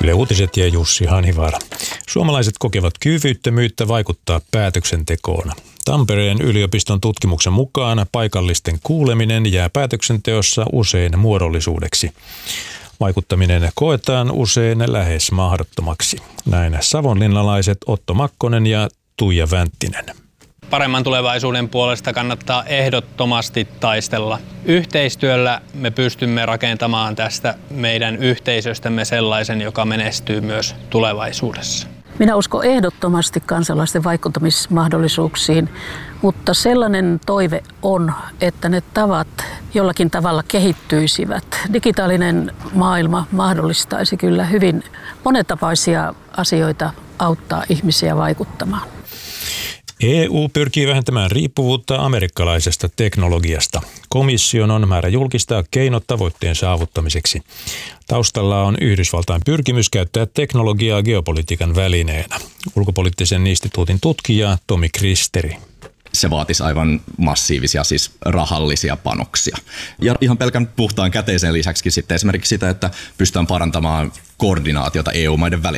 Yle Uutiset ja Jussi Hanivaara. Suomalaiset kokevat kyvyttömyyttä vaikuttaa päätöksentekoon. Tampereen yliopiston tutkimuksen mukaan paikallisten kuuleminen jää päätöksenteossa usein muodollisuudeksi. Vaikuttaminen koetaan usein lähes mahdottomaksi. Näin savonlinnalaiset Otto Makkonen ja Tuija Vänttinen. Paremman tulevaisuuden puolesta kannattaa ehdottomasti taistella. Yhteistyöllä me pystymme rakentamaan tästä meidän yhteisöstämme sellaisen, joka menestyy myös tulevaisuudessa. Minä uskon ehdottomasti kansalaisten vaikuttamismahdollisuuksiin, mutta sellainen toive on, että ne tavat jollakin tavalla kehittyisivät. Digitaalinen maailma mahdollistaisi kyllä hyvin monentapaisia asioita auttaa ihmisiä vaikuttamaan. EU pyrkii vähentämään riippuvuutta amerikkalaisesta teknologiasta. Komission on määrä julkistaa keinot tavoitteen saavuttamiseksi. Taustalla on Yhdysvaltain pyrkimys käyttää teknologiaa geopolitiikan välineenä. Ulkopoliittisen instituutin tutkija Tomi Kristeri. Se vaatisi aivan massiivisia, siis rahallisia panoksia. Ja ihan pelkän puhtaan käteisen lisäksi sitten esimerkiksi sitä, että pystytään parantamaan koordinaatiota EU-maiden välillä.